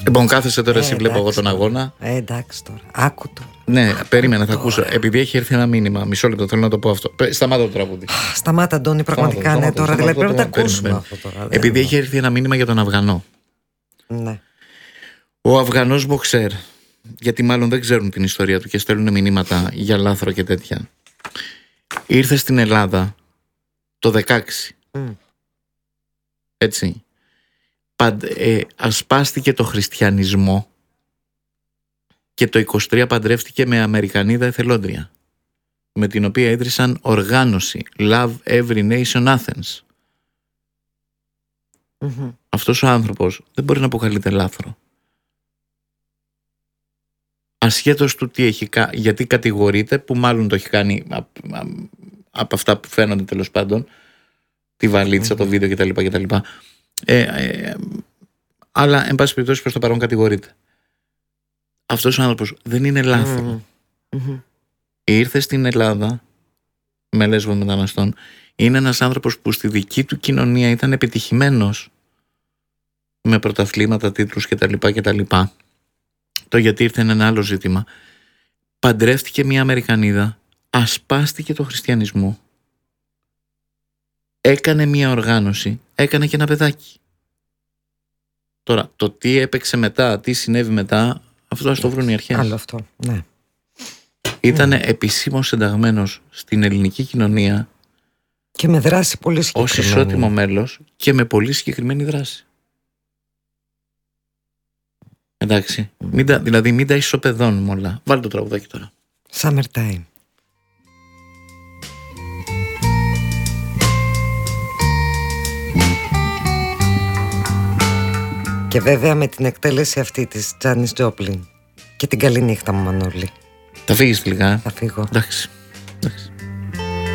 Λοιπόν, κάθεσαι τώρα, εσύ βλέπω εγώ τον αγώνα. Εντάξει τώρα, άκου τώρα. Ναι, περίμενα, θα ακούσω. Επειδή έχει έρθει ένα μήνυμα, μισό λεπτό, θέλω να το πω αυτό. Σταμάτα το τραγούδι. Σταμάτα, Αντώνη, πραγματικά. Ναι, τώρα δηλαδή πρέπει να τα ακούσουμε αυτό τώρα. Επειδή έχει έρθει ένα μήνυμα για τον Αφγανό. Ναι. Ο Αφγανός μποξέρ, γιατί μάλλον δεν ξέρουν την ιστορία του και στέλνουν μηνύματα για λάθρο και τέτοια. Ήρθε στην Ελλάδα το 16. Έτσι. Ασπάστηκε το χριστιανισμό και το 23 παντρεύτηκε με Αμερικανίδα εθελόντρια, με την οποία ίδρυσαν οργάνωση Love Every Nation Athens. Αυτός ο άνθρωπος δεν μπορεί να αποκαλείται λάθρο. Ασχέτως του τι έχει κάνει, γιατί κατηγορείται, που μάλλον το έχει κάνει από αυτά που φαίνονται τέλος πάντων, τη βαλίτσα, το βίντεο κτλ. Αλλά εν πάση περιπτώσει προς το παρόν κατηγορείται. Αυτός ο άνθρωπος δεν είναι λάθρο. Ήρθε στην Ελλάδα με λέσβων μεταναστών. Είναι ένας άνθρωπος που στη δική του κοινωνία ήταν επιτυχημένος με πρωταθλήματα, τίτλους κτλ. Το γιατί ήρθε είναι ένα άλλο ζήτημα. Παντρεύτηκε μια Αμερικανίδα, ασπάστηκε το χριστιανισμό, έκανε μια οργάνωση, έκανε και ένα παιδάκι. Τώρα, το τι έπαιξε μετά, τι συνέβη μετά, αυτό ας το βρουν οι αρχές. Άλλο αυτό, ναι. Ήταν επισήμως ενταγμένος στην ελληνική κοινωνία και με δράση πολύ συγκεκριμένη. Ως ισότιμο μέλος και με πολύ συγκεκριμένη δράση. Εντάξει, δηλαδή μην τα ισοπεδώνουμε όλα. Βάλτε το τραγουδάκι τώρα. Summertime. Και βέβαια με την εκτέλεση αυτή της Τζάνις Τζόπλιν. Και την καλή νύχτα μου, Μανώλη. Θα φύγεις τελικά. Θα φύγω. Εντάξει.